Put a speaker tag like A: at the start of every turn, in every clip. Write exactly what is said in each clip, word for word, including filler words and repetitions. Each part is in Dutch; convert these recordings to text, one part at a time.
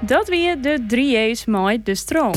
A: Dat weer de drie J's met de stroom.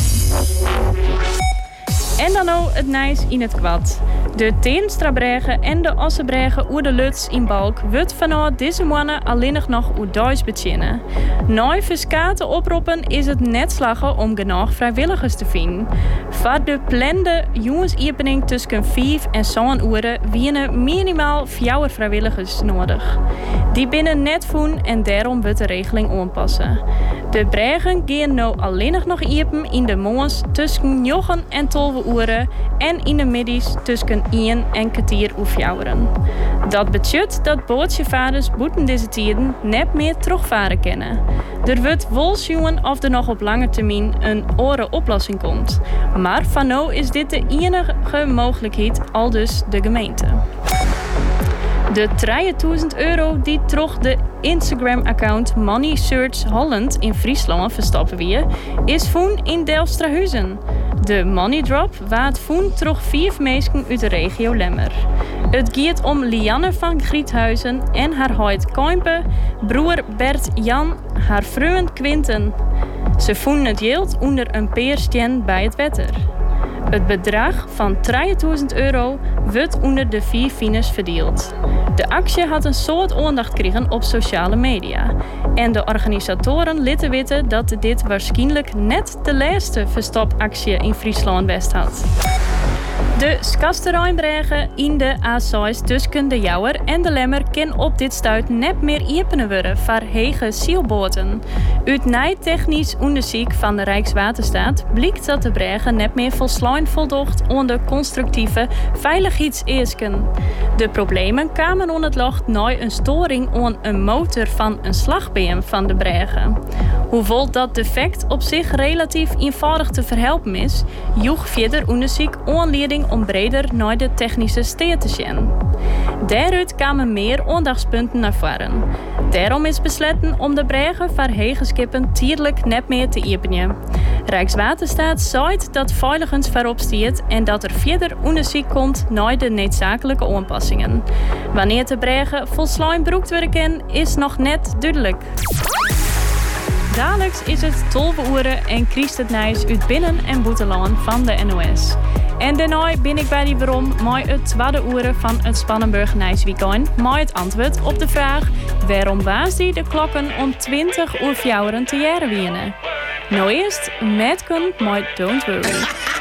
A: En dan ook het nijs in het kwad. De Teenstrabregen en de Ossebregen oer de Luts in Balk wordt vanuit deze mannen alleen nog oer Duits beginnen. Na fiscate oproepen is het net slagen om genoeg vrijwilligers te vinden. Voor de plande jongensopening tussen vijf en zeven uur wienen minimaal vier vrijwilligers nodig. Die binnen net voen en daarom wordt de regeling aanpassen. De bregen gaan nu alleen nog open in de morgens tussen negen en twaalf uur en in de middags tussen één en kwartier uur. Dat betekent dat bootjevaders boeten deze tijden net meer terugvaren kunnen. Er wordt wel zien of er nog op lange termijn een andere oplossing komt. Maar van nu is dit de enige mogelijkheid, aldus de gemeente. De drieduizend euro die terug de Instagram-account Money Search Holland in Friesland verstoppen weer, is voen in Delfstrahuizen. De Money Drop waard voen terug vier mensen uit de regio Lemmer. Het gaat om Lianne van Griethuizen en haar heid Koimpe, broer Bert Jan, haar vriend Quinten. Ze voelen het geld onder een peerstjen bij het wetter. Het bedrag van drieduizend euro wordt onder de vier fieners verdeeld. De actie had een soort aandacht gekregen op sociale media. En de organisatoren lieten weten dat dit waarschijnlijk net de laatste verstopactie in Friesland West had. De Skastereinbregen in de A zes tussen de Jouwer en de Lemmer kan op dit stuit net meer openen worden voor hege zielboten. Uit nijtechnisch onderzoek van de Rijkswaterstaat blijkt dat de bregen net meer volslijn voldocht aan de constructieve veiligheidseisen. De problemen kwamen aan het licht na een storing aan een motor van een slagbeam van de bregen. Hoewel dat defect op zich relatief eenvoudig te verhelpen is, joeg verder onderzoek aanleiding om breder naar de technische steer te gaan. Daaruit kwamen meer aandachtspunten naar voren. Daarom is besloten om de bregen voor hegeskippen tijdelijk net meer te openen. Rijkswaterstaat zei dat veiligens voorop staat en dat er verder onderzoek komt naar de noodzakelijke aanpassingen. Wanneer de bregen volslijn broekt worden kan, is nog net duidelijk. Dadelijks is het twaalf uur en kriest het nieuws uit binnen- en buitenland van de N O S. En daarna ben ik bij die waarom met het tweede uur van het Spannenburg Nieuwsweekend met het antwoord op de vraag waarom was die de klokken om twintig uur fjouweren te jaren wienen. Nou eerst Madcon met Don't Worry.